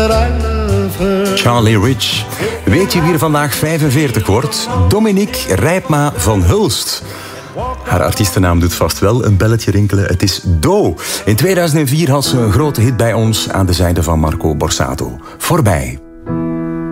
that I love her. Charlie Rich. Weet je wie er vandaag 45 wordt? Dominique Rijpma van Hulst. Haar artiestennaam doet vast wel een belletje rinkelen. Het is Do. In 2004 had ze een grote hit bij ons aan de zijde van Marco Borsato. Voorbij.